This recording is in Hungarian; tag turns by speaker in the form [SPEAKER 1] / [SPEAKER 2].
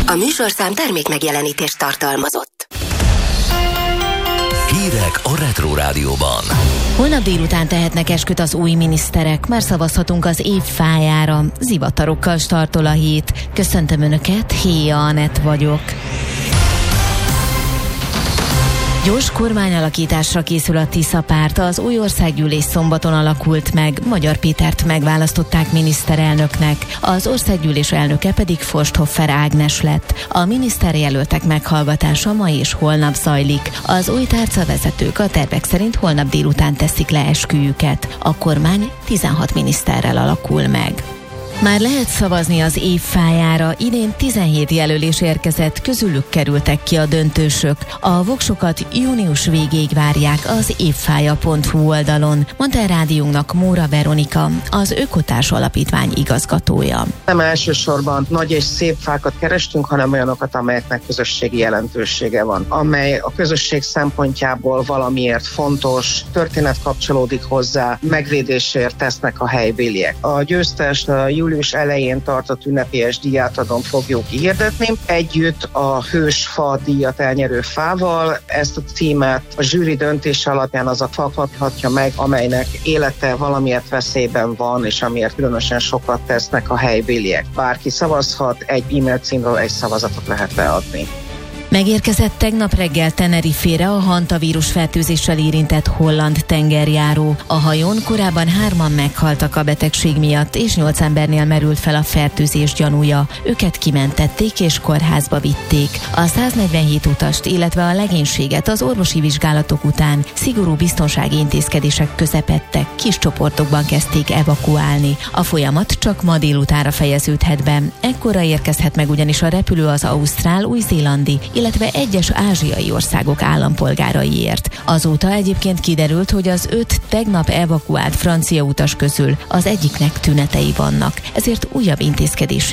[SPEAKER 1] A műsorszám termékmegjelenítést tartalmazott.
[SPEAKER 2] Hírek a Retro Rádióban.
[SPEAKER 3] Holnap délután tehetnek esküt az új miniszterek. Már szavazhatunk az év fájára. Zivatarokkal startol a hét. Köszöntöm Önöket, Héja Anett vagyok. Gyors kormányalakításra készül a Tisza párt. Az új országgyűlés szombaton alakult meg. Magyar Pétert megválasztották miniszterelnöknek. Az országgyűlés elnöke pedig Forsthoffer Ágnes lett. A miniszterjelöltek meghallgatása ma és holnap zajlik. Az új tárcavezetők a tervek szerint holnap délután teszik le esküjüket. A kormány 16 miniszterrel alakul meg. Már lehet szavazni az év fájára. Idén 17 jelölés érkezett, közülük kerültek ki a döntősök. A voksokat június végéig várják az évfája.hu oldalon, mondta a rádiónknak Móra Veronika, az Ökotárs Alapítvány igazgatója.
[SPEAKER 4] Nem elsősorban nagy és szép fákat kerestünk, hanem olyanokat, amelyeknek közösségi jelentősége van, amely a közösség szempontjából valamiért fontos, történet kapcsolódik hozzá, megvédésért tesznek a helybéliek. A győztest július elején tartott ünnepélyes díjátadón fogjuk hirdetni. Együtt a Hősfa díjat elnyerő fával ezt a címet a zsűri döntése alapján az a fa kaphatja meg, amelynek élete valamiért veszélyben van, és amiért különösen sokat tesznek a helybéliek. Bárki szavazhat, egy e-mail címről egy szavazatot lehet leadni.
[SPEAKER 3] Megérkezett tegnap reggel Tenerifére a hantavírus fertőzéssel érintett holland tengerjáró. A hajón korábban 3-an meghaltak a betegség miatt, és 8 embernél merült fel a fertőzés gyanúja. Őket kimentették és kórházba vitték. A 147 utast, illetve a legénységet az orvosi vizsgálatok után szigorú biztonsági intézkedések közepette kis csoportokban kezdték evakuálni. A folyamat csak ma délutánra fejeződhet be. Ekkora érkezhet meg ugyanis a repülő az ausztrál, új-zélandi, illetve egyes ázsiai országok állampolgáraiért. Azóta egyébként kiderült, hogy az 5 tegnap evakuált francia utas közül az egyiknek tünetei vannak, ezért újabb intézkedés